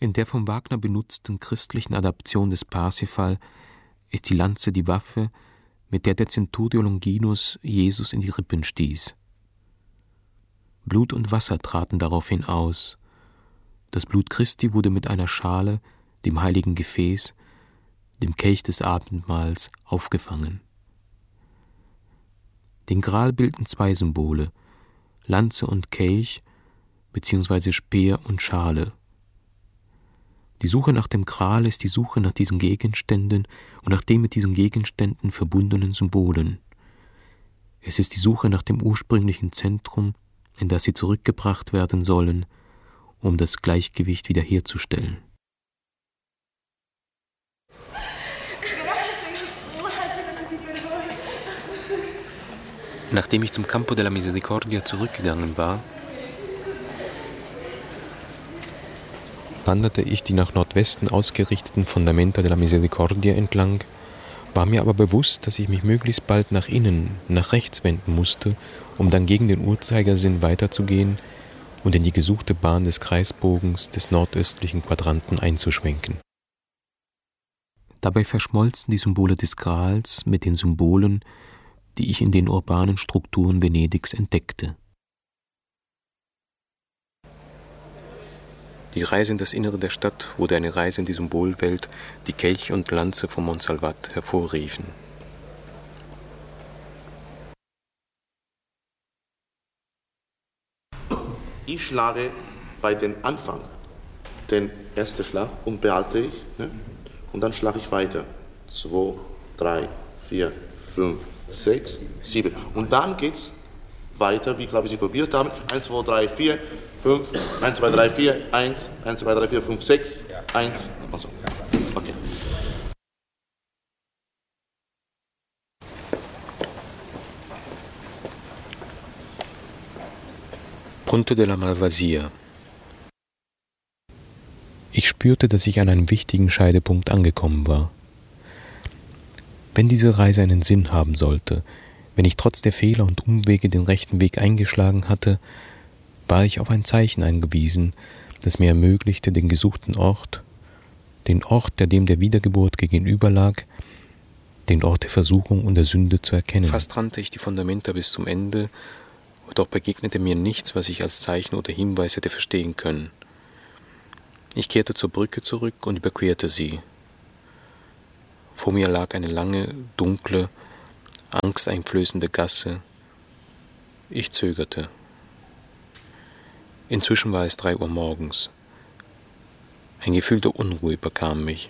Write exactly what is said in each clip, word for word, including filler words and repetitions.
In der von Wagner benutzten christlichen Adaption des Parsifal ist die Lanze die Waffe, mit der der Centurio Longinus Jesus in die Rippen stieß. Blut und Wasser traten daraufhin aus. Das Blut Christi wurde mit einer Schale, dem heiligen Gefäß, dem Kelch des Abendmahls, aufgefangen. Den Gral bilden zwei Symbole, Lanze und Kelch, beziehungsweise Speer und Schale. Die Suche nach dem Gral ist die Suche nach diesen Gegenständen und nach den mit diesen Gegenständen verbundenen Symbolen. Es ist die Suche nach dem ursprünglichen Zentrum, in das sie zurückgebracht werden sollen, um das Gleichgewicht wiederherzustellen. Nachdem ich zum Campo della Misericordia zurückgegangen war, wanderte ich die nach Nordwesten ausgerichteten Fundamenta della Misericordia entlang, war mir aber bewusst, dass ich mich möglichst bald nach innen, nach rechts wenden musste, um dann gegen den Uhrzeigersinn weiterzugehen und in die gesuchte Bahn des Kreisbogens des nordöstlichen Quadranten einzuschwenken. Dabei verschmolzen die Symbole des Grals mit den Symbolen, die ich in den urbanen Strukturen Venedigs entdeckte. Die Reise in das Innere der Stadt wurde eine Reise in die Symbolwelt, die Kelch und Lanze von Monsalvat hervorriefen. Ich schlage bei dem Anfang den ersten Schlag und behalte ich, ne? Und dann schlage ich weiter. Zwei, drei, vier, fünf, sechs, sieben. Und dann geht's weiter, wie glaube ich Sie probiert haben. Eins, zwei, drei, vier, fünf, eins, zwei, drei, vier, eins, eins, zwei, drei, vier, fünf, sechs, eins. Also, okay. Ponte della Malvasia. Ich spürte, dass ich an einem wichtigen Scheidepunkt angekommen war. Wenn diese Reise einen Sinn haben sollte, wenn ich trotz der Fehler und Umwege den rechten Weg eingeschlagen hatte, war ich auf ein Zeichen angewiesen, das mir ermöglichte, den gesuchten Ort, den Ort, der dem der Wiedergeburt gegenüberlag, den Ort der Versuchung und der Sünde zu erkennen. Fast rannte ich die Fundamenta bis zum Ende, doch begegnete mir nichts, was ich als Zeichen oder Hinweis hätte verstehen können. Ich kehrte zur Brücke zurück und überquerte sie. Vor mir lag eine lange, dunkle, angsteinflößende Gasse. Ich zögerte. Inzwischen war es drei Uhr morgens. Ein Gefühl der Unruhe überkam mich.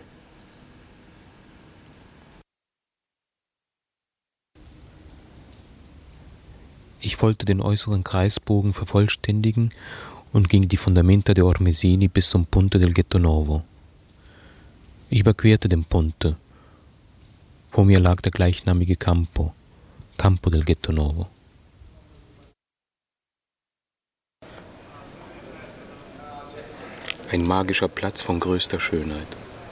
Ich wollte den äußeren Kreisbogen vervollständigen und ging die Fundamenta der Ormesini bis zum Ponte del Ghetto Novo. Ich überquerte den Ponte. Vor mir lag der gleichnamige Campo, Campo del Ghetto Novo. Ein magischer Platz von größter Schönheit.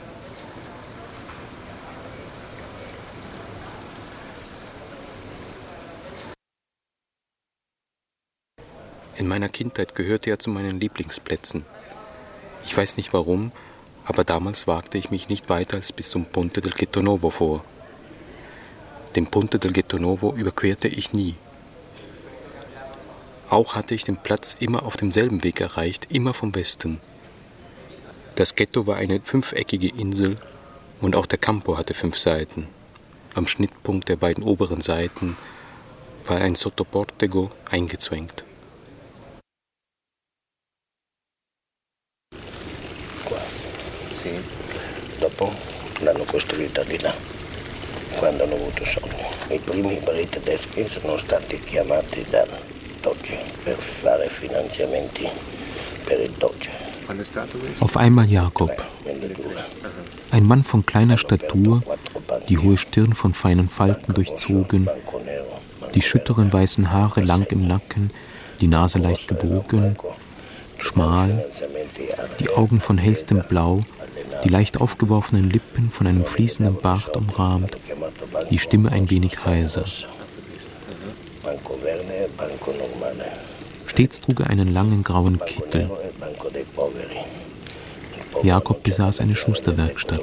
In meiner Kindheit gehörte er zu meinen Lieblingsplätzen. Ich weiß nicht warum, aber damals wagte ich mich nicht weiter als bis zum Ponte del Ghetto Novo vor. Den Ponte del Ghetto Novo überquerte ich nie. Auch hatte ich den Platz immer auf demselben Weg erreicht, immer vom Westen. Das Ghetto war eine fünfeckige Insel und auch der Campo hatte fünf Seiten. Am Schnittpunkt der beiden oberen Seiten war ein Sottoportico eingezwängt. Sì. Dopo l'hanno costruita di là, quando hanno avuto sonno. I primi ebrei tedeschi sono stati chiamati dal Doge per fare finanziamenti per il Doge. Auf einmal Jakob, ein Mann von kleiner Statur, die hohe Stirn von feinen Falten durchzogen, die schütteren weißen Haare lang im Nacken, die Nase leicht gebogen, schmal, die Augen von hellstem Blau, die leicht aufgeworfenen Lippen von einem fließenden Bart umrahmt, die Stimme ein wenig heiser. Stets trug er einen langen grauen Kittel. Jakob besaß eine Schusterwerkstatt.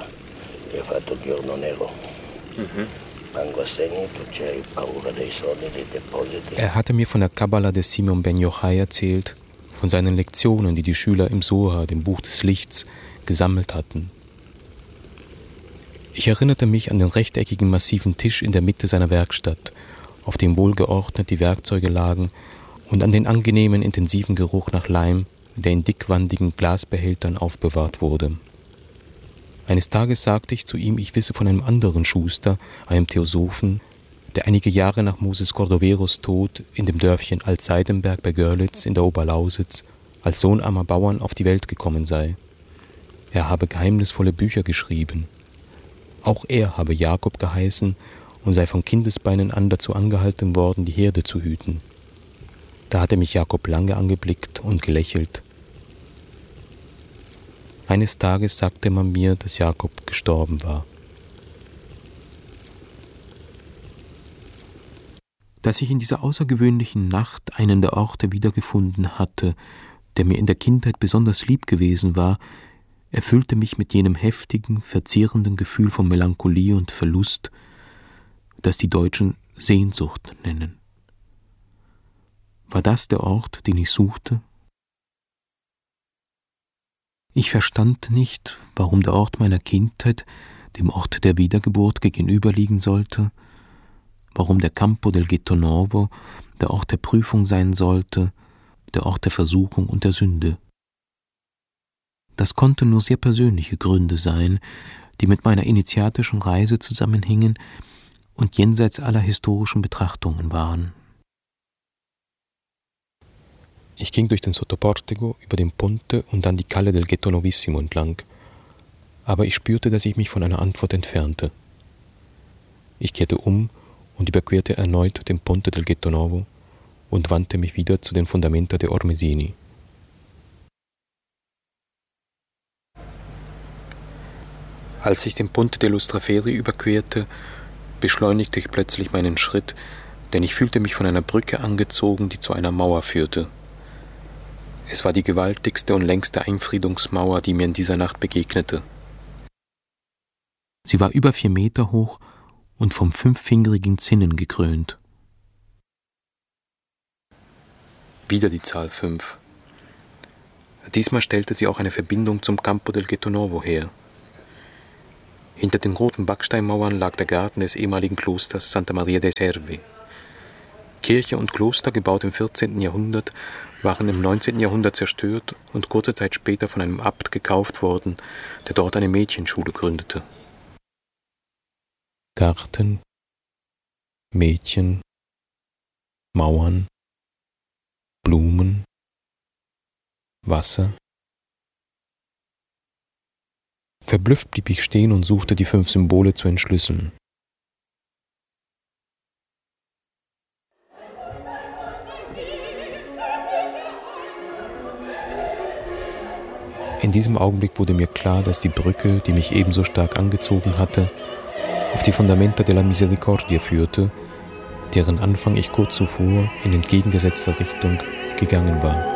Er hatte mir von der Kabbala des Simon ben Yochai erzählt, von seinen Lektionen, die die Schüler im Soha, dem Buch des Lichts, gesammelt hatten. Ich erinnerte mich an den rechteckigen, massiven Tisch in der Mitte seiner Werkstatt, auf dem wohlgeordnet die Werkzeuge lagen, und an den angenehmen, intensiven Geruch nach Leim, der in dickwandigen Glasbehältern aufbewahrt wurde. Eines Tages sagte ich zu ihm, ich wisse von einem anderen Schuster, einem Theosophen, der einige Jahre nach Moses Cordoveros Tod in dem Dörfchen Altseidenberg bei Görlitz in der Oberlausitz als Sohn armer Bauern auf die Welt gekommen sei. Er habe geheimnisvolle Bücher geschrieben. Auch er habe Jakob geheißen und sei von Kindesbeinen an dazu angehalten worden, die Herde zu hüten. Da hatte mich Jakob lange angeblickt und gelächelt. Eines Tages sagte man mir, dass Jakob gestorben war. Dass ich in dieser außergewöhnlichen Nacht einen der Orte wiedergefunden hatte, der mir in der Kindheit besonders lieb gewesen war, erfüllte mich mit jenem heftigen, verzehrenden Gefühl von Melancholie und Verlust, das die Deutschen Sehnsucht nennen. War das der Ort, den ich suchte? Ich verstand nicht, warum der Ort meiner Kindheit dem Ort der Wiedergeburt gegenüberliegen sollte, warum der Campo del Ghetto Novo der Ort der Prüfung sein sollte, der Ort der Versuchung und der Sünde. Das konnten nur sehr persönliche Gründe sein, die mit meiner initiatischen Reise zusammenhingen und jenseits aller historischen Betrachtungen waren. Ich ging durch den Sottoportico, über den Ponte und dann die Calle del Ghetto Novissimo entlang, aber ich spürte, dass ich mich von einer Antwort entfernte. Ich kehrte um und überquerte erneut den Ponte del Ghetto Novo und wandte mich wieder zu den Fundamenta de Ormesini. Als ich den Ponte dello Straferi überquerte, beschleunigte ich plötzlich meinen Schritt, denn ich fühlte mich von einer Brücke angezogen, die zu einer Mauer führte. Es war die gewaltigste und längste Einfriedungsmauer, die mir in dieser Nacht begegnete. Sie war über vier Meter hoch und vom fünffingerigen Zinnen gekrönt. Wieder die Zahl fünf. Diesmal stellte sie auch eine Verbindung zum Campo del Ghetto Novo her. Hinter den roten Backsteinmauern lag der Garten des ehemaligen Klosters Santa Maria dei Servi. Kirche und Kloster, gebaut im vierzehnten Jahrhundert, waren im neunzehnten Jahrhundert zerstört und kurze Zeit später von einem Abt gekauft worden, der dort eine Mädchenschule gründete. Garten, Mädchen, Mauern, Blumen, Wasser. Verblüfft blieb ich stehen und suchte die fünf Symbole zu entschlüsseln. In diesem Augenblick wurde mir klar, dass die Brücke, die mich ebenso stark angezogen hatte, auf die Fundamenta della Misericordia führte, deren Anfang ich kurz zuvor in entgegengesetzter Richtung gegangen war.